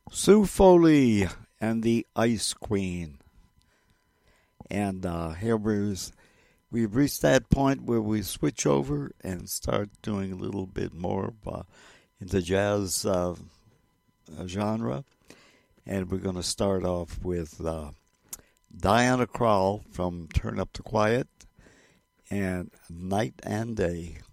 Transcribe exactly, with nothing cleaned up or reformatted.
Sue Foley and the Ice Queen. And uh, here we've, we've reached that point where we switch over and start doing a little bit more uh, in the jazz uh, genre. And we're going to start off with uh, Diana Krall from Turn Up the Quiet and Night and Day.